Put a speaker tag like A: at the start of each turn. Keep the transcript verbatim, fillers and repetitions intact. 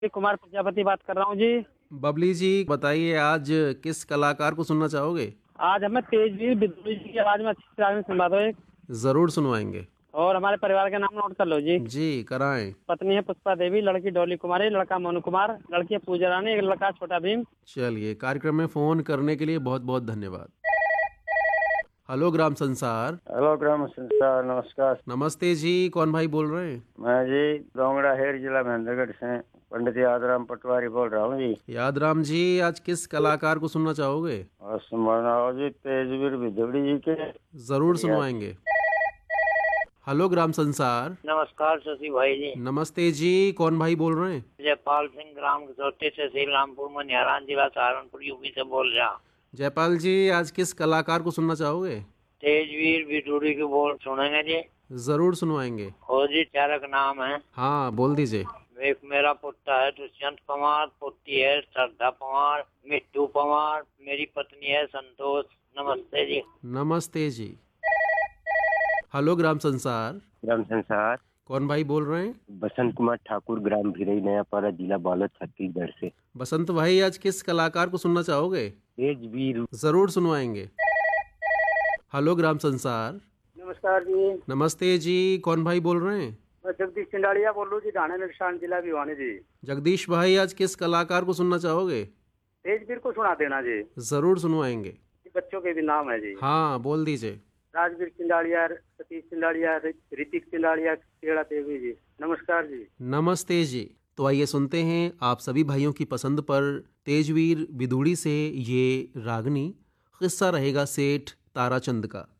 A: कुमार प्रजापति बात कर रहा हूँ जी।
B: बबली जी बताइए, आज किस कलाकार को सुनना चाहोगे?
A: आज हमें तेजवीर बिदुरी जी की आवाज में अच्छी सी आवाज में सुनवा दो एक।
B: जरूर सुनवाएंगे
A: और हमारे परिवार का नाम नोट कर लो जी।
B: जी, कराएं।
A: पत्नी है पुष्पा देवी, लड़की डॉली कुमारी, लड़का मोनू कुमार, लड़की है पूजा रानी, एक लड़का छोटा भीम।
B: चलिए, कार्यक्रम में फोन करने के लिए बहुत बहुत धन्यवाद। हेलो ग्राम संसार।
C: हेलो ग्राम संसार, नमस्कार।
B: नमस्ते जी, कौन भाई बोल रहे हैं?
C: मैं जी दोंगड़ा हेर जिला महेंद्रगढ़ से पंडित यादराम पटवारी बोल रहा हूँ जी।
B: यादराम जी, आज किस कलाकार को सुनना चाहोगे?
C: और सुमनाओ जी तेजवीर बिदुड़ी जी के।
B: जरूर सुनवाएंगे। हेलो ग्राम संसार।
D: नमस्कार शशि भाई जी।
B: नमस्ते जी, कौन भाई बोल रहे हैं?
D: जयपाल सिंह ग्राम छोटे से श्री रामपुर मनिहारान जिला सहारनपुर यूपी से बोल रहा।
B: जयपाल जी, आज किस कलाकार को सुनना चाहोगे?
D: तेजवीर बिटूरी के बोल सुनेंगे जी।
B: जरूर सुनवाएंगे।
D: और जी चारक नाम है।
B: हाँ, बोल दीजिए।
D: एक मेरा पुत्र है दुष्यंत पवार, पुत्री है श्रद्धा पवार, मिट्टू पवार, मेरी पत्नी है संतोष। नमस्ते जी।
B: नमस्ते जी। हेलो ग्राम संसार।
E: ग्राम संसार।
B: कौन भाई बोल रहे हैं?
E: बसंत कुमार ठाकुर, ग्राम भिरई नयापाड़ा, जिला बालोद, छत्तीसगढ़ से।
B: बसंत भाई, आज किस कलाकार को सुनना चाहोगे?
E: तेजवीर।
B: जरूर सुनवाएंगे। हेलो ग्राम संसार।
A: नमस्कार जी।
B: नमस्ते जी, कौन भाई बोल रहे हैं?
A: मैं जगदीश चिंडालिया बोल रहा हूँ जी, ढाणे निशान जिला भिवानी जी।
B: जगदीश भाई, आज किस कलाकार को सुनना चाहोगे?
A: तेजवीर को सुना देना जी।
B: जरूर सुनवाएंगे।
A: बच्चों के भी नाम है जी।
B: हाँ, बोल दीजिए।
A: राजवीर चिंडालिया, सतीश चिंडालिया, ऋतिक चिंडालिया, केड़ा देवी जी। नमस्कार जी।
B: नमस्ते जी। तो आइए सुनते हैं आप सभी भाइयों की पसंद पर तेजवीर बिदुड़ी से ये रागनी। किस्सा रहेगा सेठ ताराचंद का।